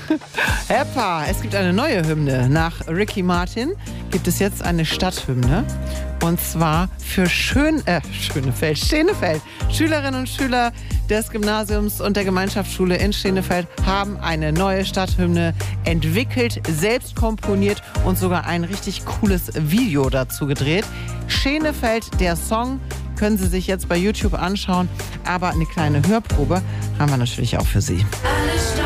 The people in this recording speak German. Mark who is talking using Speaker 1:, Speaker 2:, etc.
Speaker 1: Heppa, es gibt eine neue Hymne. Nach Ricky Martin gibt es jetzt eine Stadthymne. Und zwar für Schenefeld. Schülerinnen und Schüler des Gymnasiums und der Gemeinschaftsschule in Schenefeld haben eine neue Stadthymne entwickelt, selbst komponiert und sogar ein richtig cooles Video dazu gedreht. Schenefeld, der Song, können Sie sich jetzt bei YouTube anschauen. Aber eine kleine Hörprobe haben wir natürlich auch für Sie.